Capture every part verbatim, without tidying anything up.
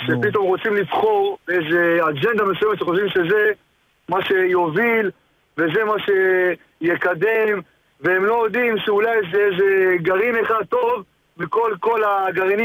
שפתאום רוצים לבחור איזה אג'נדה מסוימת שחושבים שזה מה שיוביל וזה מה שיקדם, והם לא יודעים שאולי זה איזה גרעין אחד טוב מכל כל הגרעינים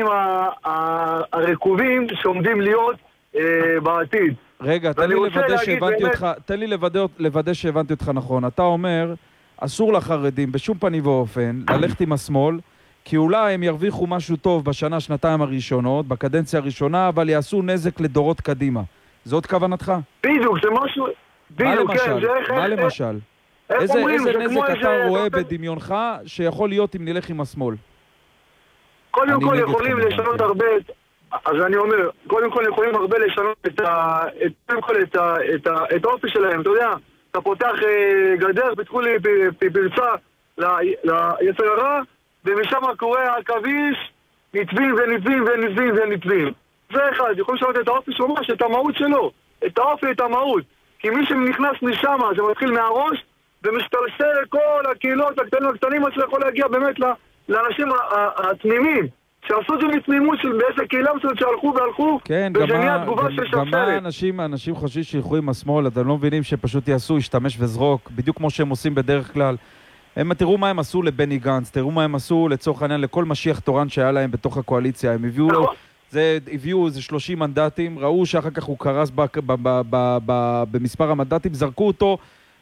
הרקובים שעומדים להיות אה, בעתיד. רגע, תן לי לוודא שהבנתי באמת... אותך, תן לי לוודא, לוודא שהבנתי אותך נכון. אתה אומר, אסור לחרדים בשום פנים ואופן ללכת עם השמאל, כי אולי הם ירוויחו משהו טוב בשנה, שנתיים הראשונות, בקדנציה הראשונה, אבל יעשו נזק לדורות קדימה. זאת כוונתך? בדיוק, זה משהו... מה למשל? מה למשל? איזה נזק אתה רואה בדמיונך שיכול להיות אם נלך עם השמאל? קודם כל יכולים לשנות הרבה... אז אני אומר, קודם כל יכולים הרבה לשנות את ה... את האופי שלהם, אתה יודע? אתה פותח גדר, פתחו לי פרצה ליצר הרע, ומשם קורא עכביש, נתבים ונתבים ונתבים ונתבים. זה אחד, יכול לשנות את האופי שלו ממש, את המהות שלו. את האופי, את המהות. כי מי שנכנס משם, זה מתחיל מהראש, ומשתלשל לכל הקהילות הקטנים הקטנים, אז יכול להגיע באמת לאנשים התמימים, שעשו את זה מתמימות של באיזה קהילה מסוימת שהלכו והלכו, כן, גם מה אנשים, אנשים חושבים שילכו עם השמאל, אתם לא מבינים שפשוט יעשו, ישתמש וזרוק, בדיוק כמו שהם עושים בדרך כלל. הם תראו מה הם עשו לבני גנץ, תראו מה הם עשו לצורך העניין לכל משיח תורן שהיה להם בתוך הקואליציה, הם הביאו לו, זה, הביאו איזה שלושים מנדטים, ראו שאחר כך הוא קרס ב, ב, ב, ב, ב, במספר המנדטים, זרקו אותו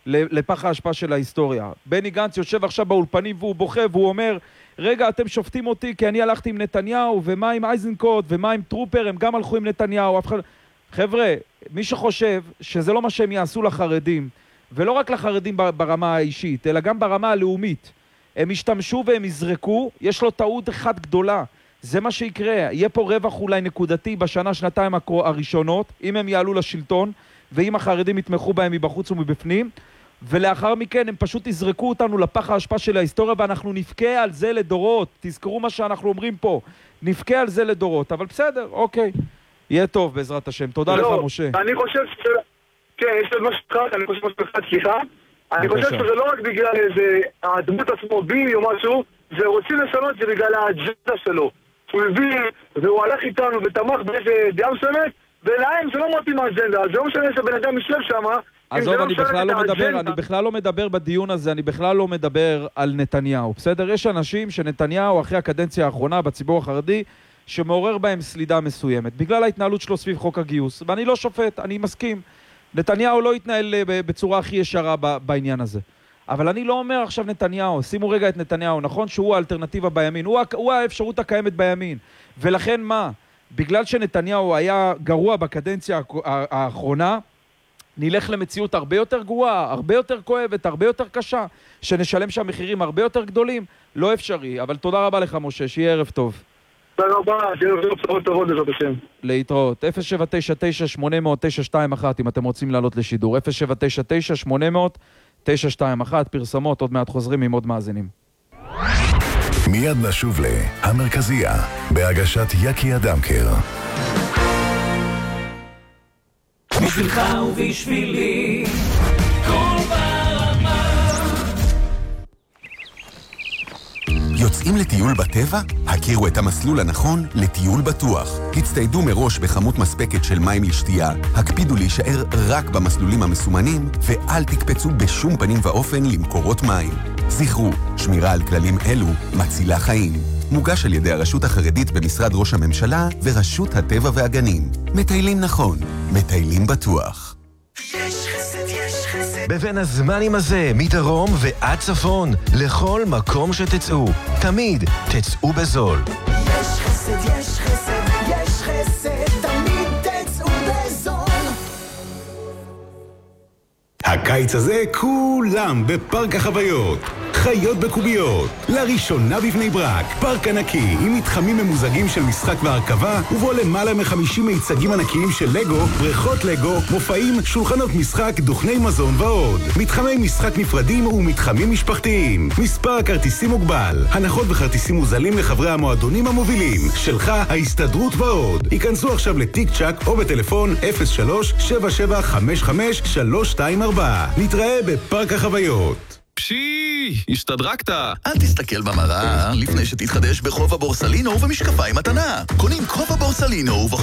לפח ההשפעה של ההיסטוריה. בני גנץ יושב עכשיו באולפנים והוא בוכה והוא אומר, רגע, אתם שופטים אותי כי אני הלכתי עם נתניהו, ומה עם אייזנקוט, ומה עם טרופר, הם גם הלכו עם נתניהו. חבר'ה, מי שחושב שזה לא מה שהם יעשו לחרדים, ולא רק לחרדים ברמה האישית, אלא גם ברמה הלאומית, הם ישתמשו והם יזרקו, יש לו טעות אחת גדולה. זה מה שיקרה. יהיה פה רווח אולי נקודתי בשנה, שנתיים הראשונות, אם הם יעלו לשלטון, ואם החרדים יתמכו בהם מבחוץ ומבפנים, ולאחר מכן הם פשוט יזרקו אותנו לפח ההשפעה של ההיסטוריה, ואנחנו נפקע על זה לדורות. תזכרו מה שאנחנו אומרים פה. נפקע על זה לדורות, אבל בסדר, אוקיי. יהיה טוב בעזרת השם. תודה לך, משה. אני חושב ש... כן, יש עוד משהו אחד, אני חושב משהו אחד, סליחה. אני חושב שזה לא רק בגלל איזה הדמות עצמו בי או משהו, זה רוצים לשנות, זה בגלל האג'נדה שלו. הוא הביא, והוא הלך איתנו ותמך באיזה דעה מסוימת, ולהם זה לא מתאים האג'נדה, זה לא משנה שבן אדם יושב שם. עזוב, אני בכלל לא מדבר, אני בכלל לא מדבר בדיון הזה, אני בכלל לא מדבר על נתניהו, בסדר? יש אנשים שנתניהו אחרי הקדנציה האחרונה בציבור החרדי, שמעורר בהם סלידה מסוימת, בגלל ההתנהלות שלו סביב חוק הגיוס, ואני לא שופט, אני מסכים. נתניהו לא יתנהל בצורה הכי ישרה בעניין הזה. אבל אני לא אומר עכשיו נתניהו, שימו רגע את נתניהו, נכון שהוא האלטרנטיבה בימין, הוא, הוא האפשרות הקיימת בימין. ולכן מה? בגלל שנתניהו היה גרוע בקדנציה האחרונה, נלך למציאות הרבה יותר גרועה, הרבה יותר כואבת, הרבה יותר קשה, שנשלם שם מחירים הרבה יותר גדולים, לא אפשרי. אבל תודה רבה לך, משה, שיהיה ערב טוב. תודה רבה, שיהיה ערב טוב טובות בעזרת השם. להתראות. אפס שבע תשע תשע שמונה אפס אפס תשע שתיים אחת אם אתם רוצים לעלות לשידור. אפס שבע תשע תשע שמונה אפס אפס תשע שתיים אחת, פרסמות, עוד מעט חוזרים עם עוד מאזינים. מיד נשוב להמרכזייה, בהגשת יקי אדמקר. בשבילך ובשבילי כל ברמה. יוצאים לטיול בטבע? הכירו את המסלול הנכון לטיול בטוח. הצטיידו מראש בכמות מספקת של מים לשתייה, הקפידו להישאר רק במסלולים המסומנים, ואל תקפצו בשום פנים ואופן למקורות מים. זכרו, שמירה על כללים אלו מצילה חיים. מוגש על ידי הרשות החרדית במשרד ראש הממשלה ורשות הטבע והגנים. מטיילים נכון, מטיילים בטוח. יש חסד, יש חסד. בבין הזמנים הזה, מדרום ועד צפון, לכל מקום שתצאו. תמיד תצאו בזול. יש חסד, יש חסד, יש חסד, תמיד תצאו בזול. הקיץ הזה כולם בפארק החוויות. חיות בקוביות. לראשונה בבני ברק, פארק ענקי עם מתחמים ממוזגים של משחק והרכבה, ובו למעלה מחמישים מיצגים ענקיים של לגו, בריכות לגו, מופעים, שולחנות משחק, דוכני מזון ועוד. מתחמי משחק נפרדים ומתחמים משפחתיים. מספר הכרטיסים מוגבל. הנחות וכרטיסים מוזלים לחברי המועדונים המובילים. שלך, ההסתדרות ועוד. היכנסו עכשיו לטיק צ'ק או בטלפון אפס שלוש שבע שבע חמש חמש שלוש שתיים ארבע. נתראה בפארק החוויות. פשי, השתדרקת. אל תסתכל במראה לפני שתתחדש בחובה בורסלינו ומשקפיים מתנה. קונים חובה בורסלינו